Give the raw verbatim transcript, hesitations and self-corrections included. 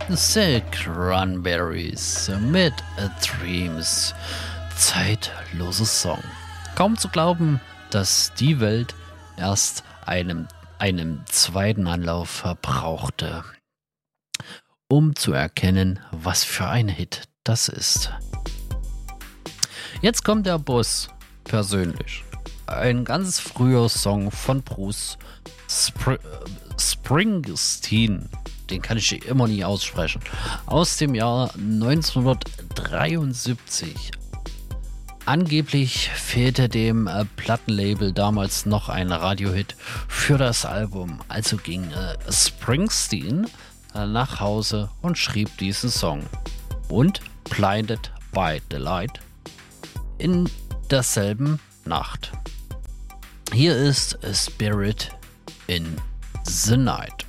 The Cranberries mit Dreams. Zeitloses Song. Kaum zu glauben, dass die Welt erst einem, einem zweiten Anlauf verbrauchte, um zu erkennen, was für ein Hit das ist. Jetzt kommt der Boss persönlich. Ein ganz früher Song von Bruce Spr- Springsteen. Den kann ich immer nie aussprechen. Aus dem Jahr neunzehnhundertdreiundsiebzig. Angeblich fehlte dem äh, Plattenlabel damals noch ein Radiohit für das Album. Also ging äh, Springsteen äh, nach Hause und schrieb diesen Song. Und Blinded by the Light in derselben Nacht. Hier ist A Spirit in the Night.